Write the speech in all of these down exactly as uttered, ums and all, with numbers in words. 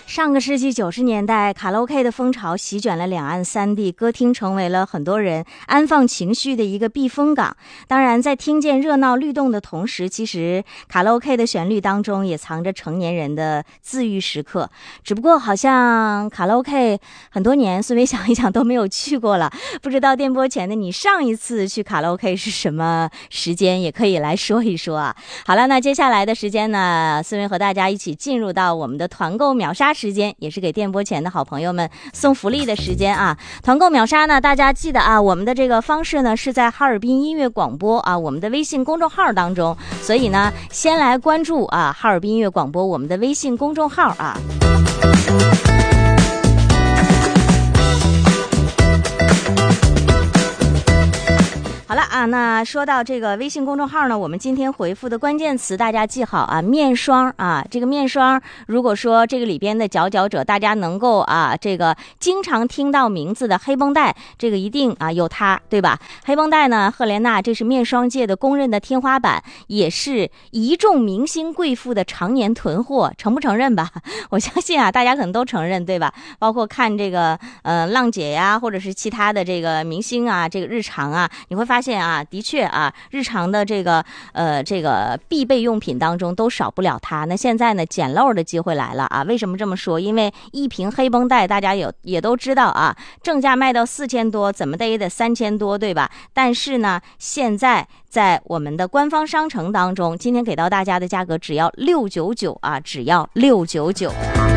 上个世纪九十年代，卡拉 OK 的风潮席卷了两岸三地，歌厅成为了很多人安放情绪的一个避风港。当然，在听见热闹律动的同时，其实卡拉 OK 的旋律当中也藏着成年人的自愈时刻。只不过好像卡拉 OK 很多年，孙薇想一想都没有去过了。不知道电波前的你上一次去卡拉 OK 是什么时间，也可以来说一说啊。好了，那接下来的时间呢，孙薇和大家一起进入到我们的团购秒杀时间，也是给电波前的好朋友们送福利的时间啊。团购秒杀呢，大家记得啊，我们的这个方式呢是在哈尔滨音乐广播啊，我们的微信公众号当中，所以呢，先来关注啊哈尔滨音乐广播我们的微信公众号啊。好了啊，那说到这个微信公众号呢，我们今天回复的关键词大家记好啊，面霜啊，这个面霜，如果说这个里边的佼佼者，大家能够啊，这个经常听到名字的黑绷带，这个一定啊有它，对吧？黑绷带呢，赫莲娜这是面霜界的公认的天花板，也是一众明星贵妇的常年囤货，承不承认吧？我相信啊，大家可能都承认，对吧？包括看这个呃浪姐呀，或者是其他的这个明星啊，这个日常啊，你会发现。发现啊，的确啊，日常的这个呃这个必备用品当中都少不了它。那现在呢，捡漏的机会来了啊！为什么这么说？因为一瓶黑绷带，大家有也都知道啊，正价卖到四千多，怎么的也得三千多，对吧？但是呢，现在在我们的官方商城当中，今天给到大家的价格只要六九九啊，只要六九九。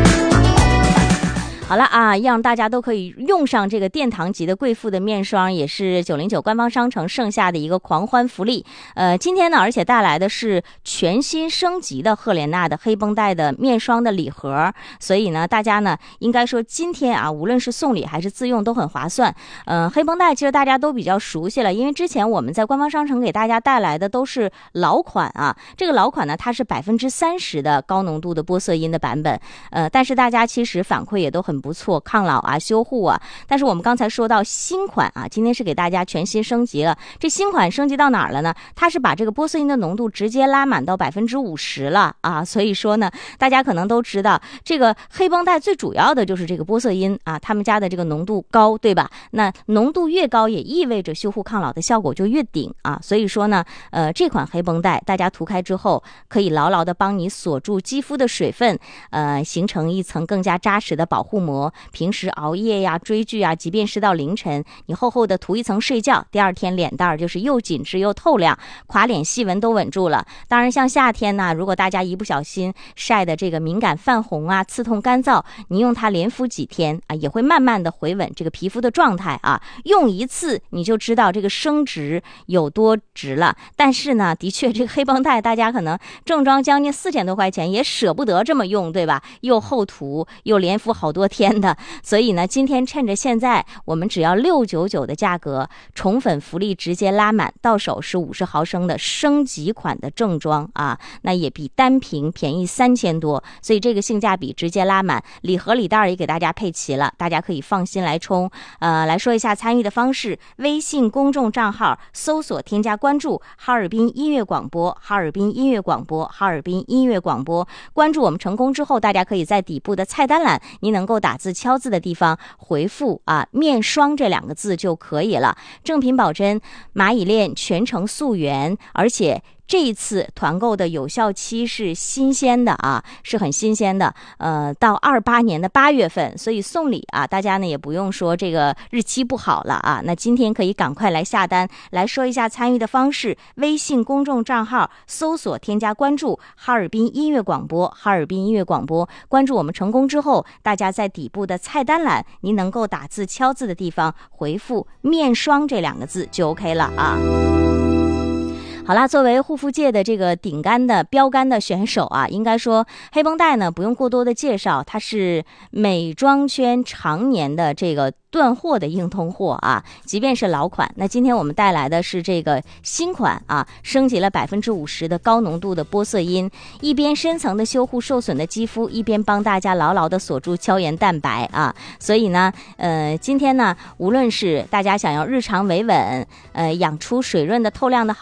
好了啊，让大家都可以用上这个殿堂级的贵妇的面霜，也是九零九官方商城剩下的一个狂欢福利。呃，今天呢，而且带来的是全新升级的赫莲娜的黑绷带的面霜的礼盒，所以呢，大家呢应该说今天啊，无论是送礼还是自用都很划算。嗯、呃，黑绷带其实大家都比较熟悉了，因为之前我们在官方商城给大家带来的都是老款啊，这个老款呢，它是百分之三十的高浓度的玻色因的版本，呃，但是大家其实反馈也都很不错，抗老啊，修护啊。但是我们刚才说到新款啊，今天是给大家全新升级了。这新款升级到哪儿了呢？它是把这个玻色因的浓度直接拉满到百分之五十了啊。所以说呢，大家可能都知道，这个黑绷带最主要的就是这个玻色因啊，他们家的这个浓度高，对吧？那浓度越高，也意味着修护抗老的效果就越顶啊。所以说呢，呃，这款黑绷带大家涂开之后，可以牢牢的帮你锁住肌肤的水分，呃，形成一层更加扎实的保护膜。平时熬夜呀、追剧啊，即便是到凌晨，你厚厚的涂一层睡觉，第二天脸蛋儿就是又紧致又透亮，垮脸细纹都稳住了。当然，像夏天呢，如果大家一不小心晒的这个敏感泛红啊、刺痛干燥，你用它连敷几天啊，也会慢慢的回稳这个皮肤的状态啊。用一次你就知道这个升值有多值了。但是呢，的确这个黑绷带大家可能正装将近四千多块钱也舍不得这么用，对吧？又厚涂又连敷好多天的，所以呢，今天趁着现在我们只要六九九的价格，宠粉福利直接拉满，到手是五十毫升的升级款的正装啊，那也比单瓶便宜三千多，所以这个性价比直接拉满，礼盒礼袋也给大家配齐了，大家可以放心来冲。呃，来说一下参与的方式，微信公众账号搜索添加关注哈尔滨音乐广播，哈尔滨音乐广播，哈尔滨音乐广播，关注我们成功之后，大家可以在底部的菜单栏，您能够打字敲字的地方回复啊面霜这两个字就可以了。正品保真，蚂蚁链全程溯源，而且这一次团购的有效期是新鲜的啊，是很新鲜的，呃，到二八年的八月份，所以送礼啊，大家呢也不用说这个日期不好了啊，那今天可以赶快来下单。来说一下参与的方式，微信公众账号搜索添加关注哈尔滨音乐广播，哈尔滨音乐广播，关注我们成功之后，大家在底部的菜单栏，您能够打字敲字的地方回复面霜这两个字就 OK 了啊。好啦，作为护肤界的这个顶杆的标杆的选手啊，应该说黑绷带呢不用过多的介绍，它是美妆圈常年的这个断货的硬通货啊，即便是老款。那今天我们带来的是这个新款啊，升级了百分之五十的高浓度的玻色因，一边深层的修护受损的肌肤，一边帮大家牢牢的锁住胶原蛋白啊。所以呢，呃，今天呢，无论是大家想要日常维稳，呃，养出水润的透亮的好肤质。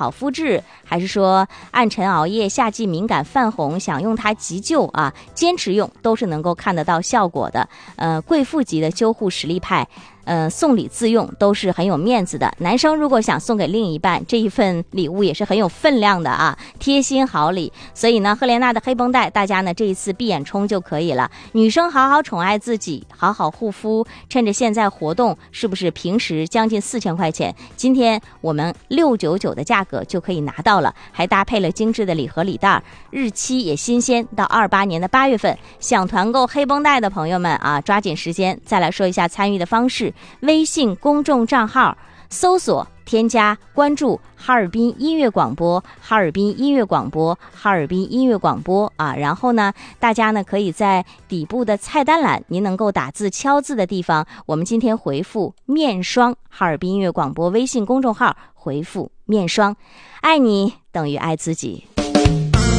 日，还是说暗沉熬夜、夏季敏感泛红，想用它急救啊，坚持用都是能够看得到效果的。呃，贵妇级的修护实力派。呃，送礼自用都是很有面子的。男生如果想送给另一半，这一份礼物也是很有分量的啊，贴心好礼。所以呢，赫莲娜的黑绷带，大家呢这一次闭眼冲就可以了。女生好好宠爱自己，好好护肤，趁着现在活动，是不是平时将近四千块钱，今天我们六九九的价格就可以拿到了，还搭配了精致的礼盒礼袋，日期也新鲜，到二八年的八月份。想团购黑绷带的朋友们啊，抓紧时间。再来说一下参与的方式。微信公众账号搜索添加关注哈尔滨音乐广播，哈尔滨音乐广播，哈尔滨音乐广播啊，然后呢，大家呢可以在底部的菜单栏，您能够打字敲字的地方，我们今天回复面霜，哈尔滨音乐广播微信公众号回复面霜，爱你等于爱自己。